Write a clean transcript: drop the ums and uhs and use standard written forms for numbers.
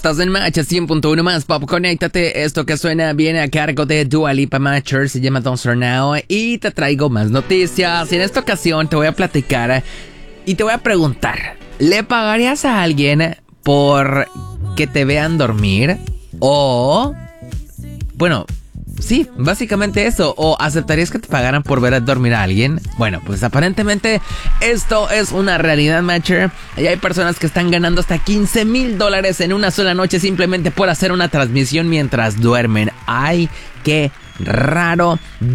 Estás en Match 100.1 más Pop. Conéctate. Esto que suena viene a cargo de Dua Lipa Matcher. Se llama Don't Start Now. Y te traigo más noticias. Y en esta ocasión te voy a platicar y te voy a preguntar: ¿le pagarías a alguien por que te vean dormir? O... bueno, sí, básicamente eso. ¿O aceptarías que te pagaran por ver a dormir a alguien? Bueno, pues aparentemente esto es una realidad, Matcher. Y hay personas que están ganando hasta $15,000 en una sola noche simplemente por hacer una transmisión mientras duermen. ¡Ay, qué raro!